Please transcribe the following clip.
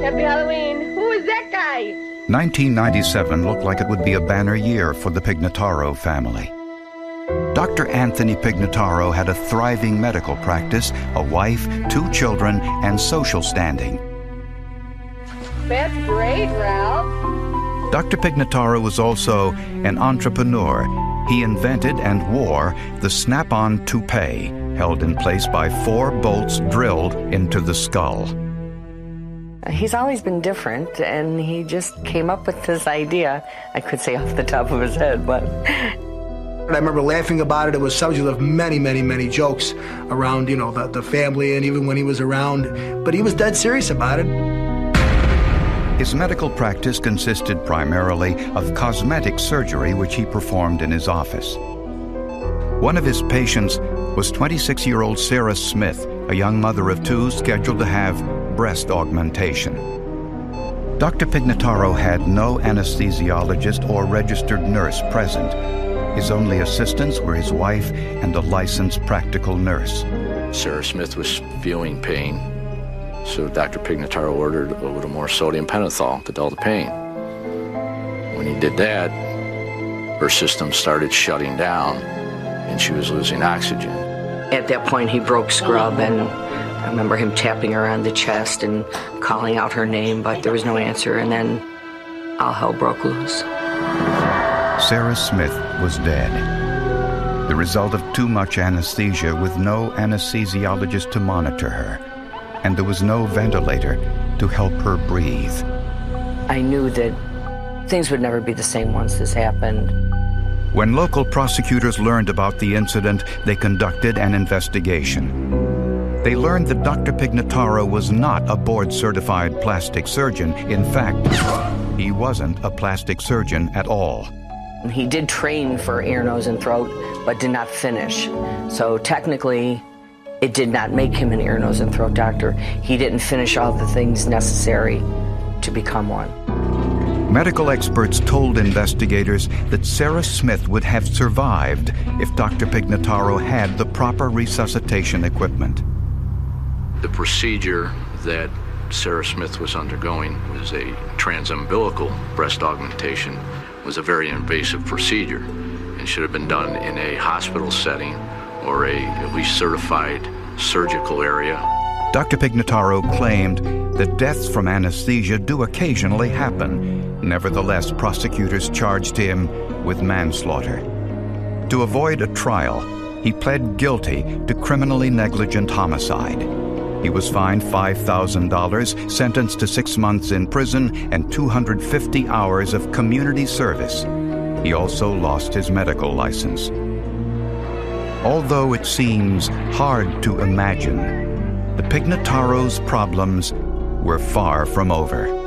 Happy Halloween. Who is that guy? 1997 looked like it would be a banner year for the Pignataro family. Dr. Anthony Pignataro had a thriving medical practice, a wife, 2 children, and social standing. That's great, Ralph. Dr. Pignataro was also an entrepreneur. He invented and wore the snap-on toupee, held in place by 4 bolts drilled into the skull. He's always been different, and he just came up with this idea. I could say off the top of his head, but... I remember laughing about it. It was subject of many, many, many jokes around, the family and even when he was around. But he was dead serious about it. His medical practice consisted primarily of cosmetic surgery, which he performed in his office. One of his patients was 26-year-old Sarah Smith, a young mother of 2 scheduled to have breast augmentation. Dr. Pignataro had no anesthesiologist or registered nurse present. His only assistants were his wife and a licensed practical nurse. Sarah Smith was feeling pain, so Dr. Pignataro ordered a little more sodium pentothal to dull the pain. When he did that, her system started shutting down, and she was losing oxygen. At that point, he broke scrub, and I remember him tapping her on the chest and calling out her name, but there was no answer, and then all hell broke loose. Sarah Smith was dead. The result of too much anesthesia with no anesthesiologist to monitor her, and there was no ventilator to help her breathe. I knew that things would never be the same once this happened. When local prosecutors learned about the incident, they conducted an investigation. They learned that Dr. Pignataro was not a board-certified plastic surgeon. In fact, he wasn't a plastic surgeon at all. He did train for ear, nose, and throat, but did not finish. So technically, it did not make him an ear, nose, and throat doctor. He didn't finish all the things necessary to become one. Medical experts told investigators that Sarah Smith would have survived if Dr. Pignataro had the proper resuscitation equipment. The procedure that Sarah Smith was undergoing was a transumbilical breast augmentation. Was a very invasive procedure and should have been done in a hospital setting or a at least certified surgical area. Dr. Pignataro claimed that deaths from anesthesia do occasionally happen. Nevertheless, prosecutors charged him with manslaughter. To avoid a trial, he pled guilty to criminally negligent homicide. He was fined $5,000, sentenced to 6 months in prison, and 250 hours of community service. He also lost his medical license. Although it seems hard to imagine, the Pignataros' problems were far from over.